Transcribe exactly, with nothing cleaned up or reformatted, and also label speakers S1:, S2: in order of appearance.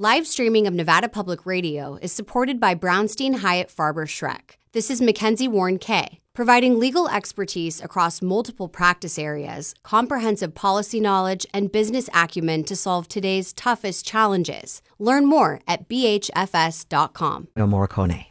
S1: Live streaming of Nevada Public Radio is supported by Brownstein Hyatt Farber Schreck. This is Mackenzie Warren Kay, providing legal expertise across multiple practice areas, comprehensive policy knowledge, and business acumen to solve today's toughest challenges. Learn more at b h f s dot com.
S2: Morricone.